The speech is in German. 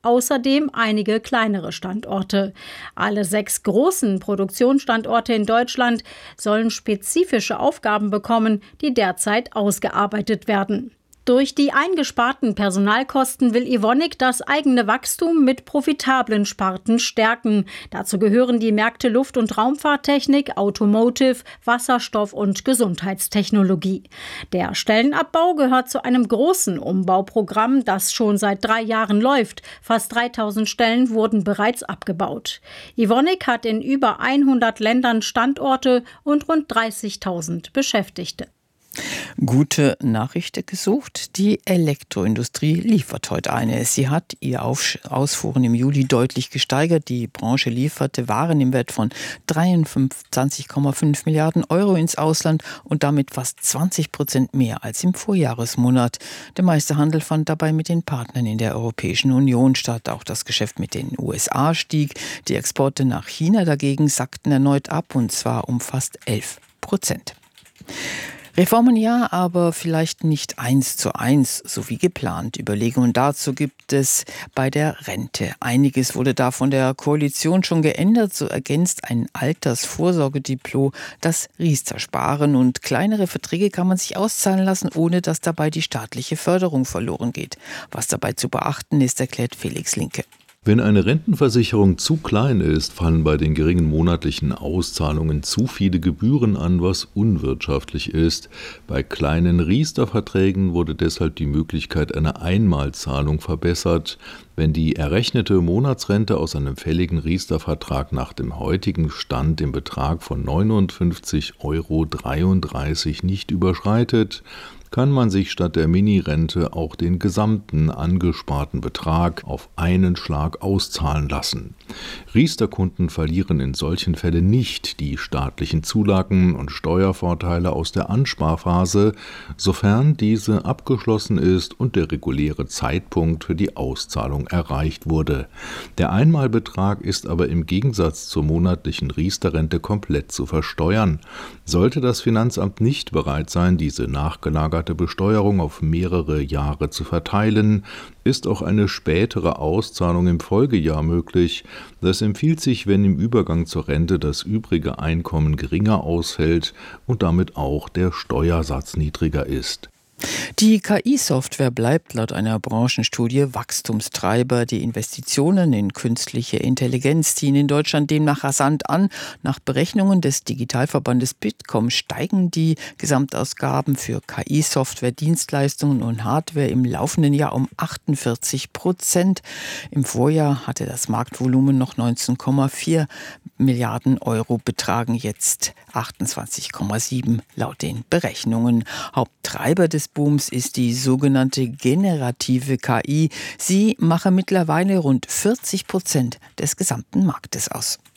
außerdem einige kleinere Standorte. Alle 6 großen Produktionsstandorte in Deutschland sollen spezifische Aufgaben bekommen, die derzeit ausgearbeitet werden. Durch die eingesparten Personalkosten will Evonik das eigene Wachstum mit profitablen Sparten stärken. Dazu gehören die Märkte Luft- und Raumfahrttechnik, Automotive, Wasserstoff- und Gesundheitstechnologie. Der Stellenabbau gehört zu einem großen Umbauprogramm, das schon seit 3 Jahren läuft. Fast 3000 Stellen wurden bereits abgebaut. Evonik hat in über 100 Ländern Standorte und rund 30.000 Beschäftigte. Gute Nachricht gesucht. Die Elektroindustrie liefert heute eine. Sie hat ihre Ausfuhren im Juli deutlich gesteigert. Die Branche lieferte Waren im Wert von 23,5 Milliarden Euro ins Ausland und damit fast 20% mehr als im Vorjahresmonat. Der meiste Handel fand dabei mit den Partnern in der Europäischen Union statt. Auch das Geschäft mit den USA stieg. Die Exporte nach China dagegen sackten erneut ab, und zwar um fast 11%. Reformen ja, aber vielleicht nicht 1:1, so wie geplant. Überlegungen dazu gibt es bei der Rente. Einiges wurde da von der Koalition schon geändert. So ergänzt ein Altersvorsorgediplom das Riester-Sparen, und kleinere Verträge kann man sich auszahlen lassen, ohne dass dabei die staatliche Förderung verloren geht. Was dabei zu beachten ist, erklärt Felix Linke. Wenn eine Rentenversicherung zu klein ist, fallen bei den geringen monatlichen Auszahlungen zu viele Gebühren an, was unwirtschaftlich ist. Bei kleinen Riester-Verträgen wurde deshalb die Möglichkeit einer Einmalzahlung verbessert. Wenn die errechnete Monatsrente aus einem fälligen Riester-Vertrag nach dem heutigen Stand den Betrag von 59,33 € nicht überschreitet, kann man sich statt der Minirente auch den gesamten angesparten Betrag auf einen Schlag auszahlen lassen. Riester-Kunden verlieren in solchen Fällen nicht die staatlichen Zulagen und Steuervorteile aus der Ansparphase, sofern diese abgeschlossen ist und der reguläre Zeitpunkt für die Auszahlung erreicht wurde. Der Einmalbetrag ist aber im Gegensatz zur monatlichen Riester-Rente komplett zu versteuern. Sollte das Finanzamt nicht bereit sein, diese nachgelagerte Besteuerung auf mehrere Jahre zu verteilen, ist auch eine spätere Auszahlung im Folgejahr möglich. Das empfiehlt sich, wenn im Übergang zur Rente das übrige Einkommen geringer ausfällt und damit auch der Steuersatz niedriger ist. Die KI-Software bleibt laut einer Branchenstudie Wachstumstreiber. Die Investitionen in künstliche Intelligenz ziehen in Deutschland demnach rasant an. Nach Berechnungen des Digitalverbandes Bitkom steigen die Gesamtausgaben für KI-Software, Dienstleistungen und Hardware im laufenden Jahr um 48%. Im Vorjahr hatte das Marktvolumen noch 19,4 Milliarden Euro betragen, jetzt 28,7 laut den Berechnungen. Haupttreiber des Booms ist die sogenannte generative KI. Sie mache mittlerweile rund 40% des gesamten Marktes aus.